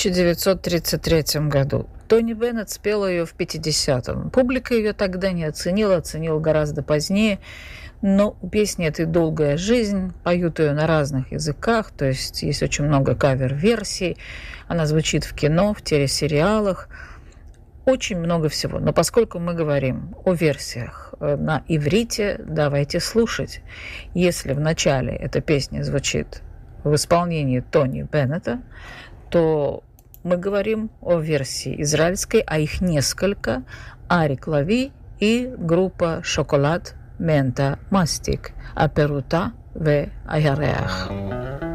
1933 году. Тони Беннет спела ее в 50-м. Публика ее тогда не оценила гораздо позднее. Но у песни этой «Долгая жизнь», поют ее на разных языках, то есть есть очень много кавер-версий. Она звучит в кино, в телесериалах. Очень много всего. Но поскольку мы говорим о версиях на иврите, давайте слушать. Если в начале эта песня звучит в исполнении Тони Беннета, то мы говорим о версии израильской, а их несколько. Арик Лави и группа «Шоколад Мента Мастик», «Аперута ве Аяреах».